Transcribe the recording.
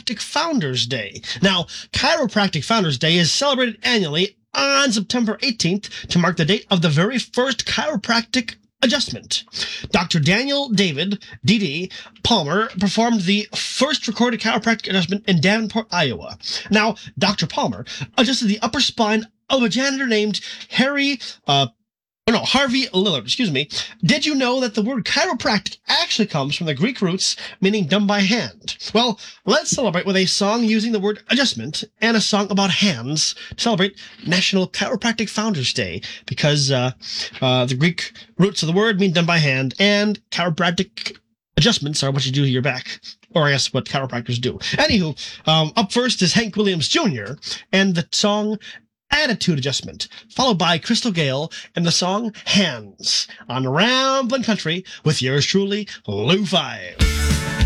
Chiropractic Founders Day. Now, Chiropractic Founders Day is celebrated annually on September 18th to mark the date of the very first chiropractic adjustment. Dr. Daniel David, D.D. Palmer, performed the first recorded chiropractic adjustment in Davenport, Iowa. Now, Dr. Palmer adjusted the upper spine of a janitor named Harvey Lillard, Did you know that the word chiropractic actually comes from the Greek roots meaning done by hand? Well, let's celebrate with a song using the word adjustment and a song about hands to celebrate National Chiropractic Founders Day, because the Greek roots of the word mean done by hand, and chiropractic adjustments are what you do to your back. Or I guess what chiropractors do. Anywho, up first is Hank Williams Jr. and the song Attitude Adjustment, followed by Crystal Gale and the song Hands on Ramblin' Country with yours truly, Lou 5.